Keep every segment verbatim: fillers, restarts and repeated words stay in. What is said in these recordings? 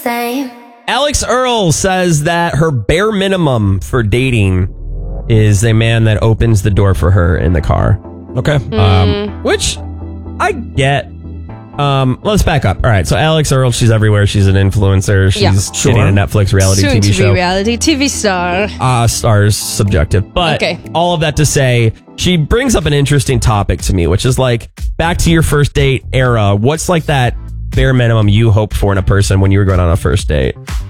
same. Alex Earl says that her bare minimum for dating is a man that opens the door for her in the car. Okay. Mm. Um, which I get. Um, let's back up. All right. So Alex Earl, she's everywhere. She's an influencer. She's Yeah. shooting Sure. a Netflix reality Soon T V to show. be reality T V star. Uh, stars subjective. But Okay. all of that to say, she brings up an interesting topic to me, which is like back to your first date era. What's like that bare minimum you hoped for in a person when you were going on a first date?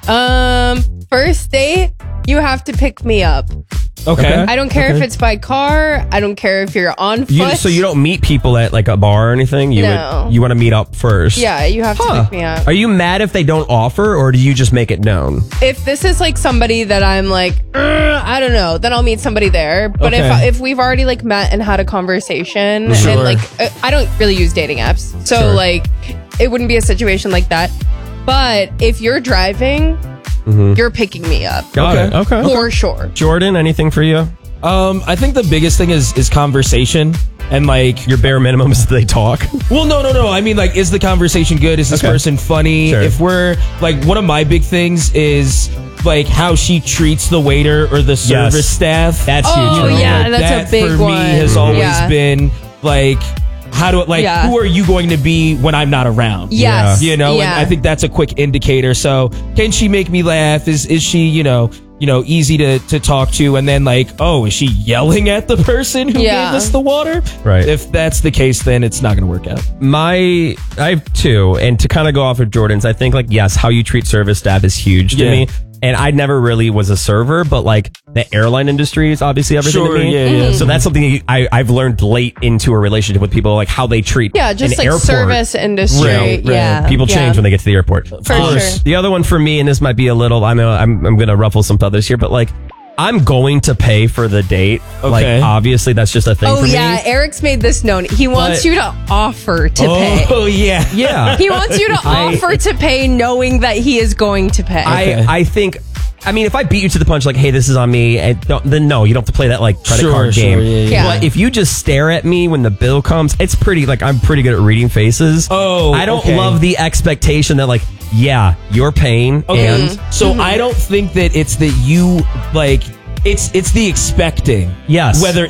Um, first date, you have to pick me up. Okay. I don't care Okay. if it's by car. I don't care if you're on foot. You, so you don't meet people at like a bar or anything? You No. would, you want to meet up first? Yeah, you have to Huh. pick me up. Are you mad if they don't offer, or do you just make it known? If this is like somebody that I'm like, "Ugh," I don't know, then I'll meet somebody there. But Okay. if if we've already like met and had a conversation, Sure. and like uh, I don't really use dating apps, so Sure. like it wouldn't be a situation like that. But if you're driving, you're picking me up Got Okay. it. Okay. for sure. Jordan, anything for you? Um, I think the biggest thing is is conversation and like Your bare minimum is they talk. Well, no, no, no. I mean, like, is the conversation good? Is this Okay. person funny? Sure. If we're like, one of my big things is like how she treats the waiter or the service Yes. staff. That's Oh, huge. for me. yeah. Like, that's a that big for one. me has always Yeah. been like, how do it like? Yeah. Who are you going to be when I'm not around? Yes. You know, Yeah. and I think that's a quick indicator. So, can she make me laugh? Is is she, you know, you know, easy to to talk to? And then like, oh, is she yelling at the person who Yeah. gave us the water? Right. If that's the case, then it's not going to work out. My, I have two, and to kind of go off of Jordan's, I think like yes, how you treat service staff is huge to Yeah. me. And I never really was a server, but like the airline industry is obviously everything Sure, to me. yeah, yeah. So that's something I, I've learned late into a relationship with people, like how they treat Yeah, just an like airport. service industry. Right, right. Yeah, People yeah. change when they get to the airport. For sure. The other one for me, and this might be a little, I know I'm, I'm going to ruffle some feathers here, but like I'm going to pay for the date. Okay. Like obviously that's just a thing Oh for yeah, me. Eric's made this known. He wants But- you to offer to pay. Oh yeah. Yeah. He wants you to I- offer to pay, knowing that he is going to pay. I, I think, I mean, if I beat you to the punch, like, hey, this is on me, and don't, then no, you don't have to play that like credit Sure, card sure, game. yeah, yeah, yeah. But if you just stare at me when the bill comes, it's pretty, like, I'm pretty good at reading faces. Oh, I don't okay. love the expectation that, like, yeah, you're paying. Okay. And So I don't think that it's that you like it's it's the expecting. Yes. Whether